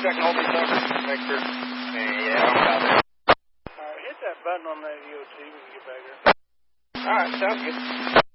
checking all these numbers to make sure. Yeah, I don't got that. All right, hit that button on that EOT when you get back there. All right, sounds good.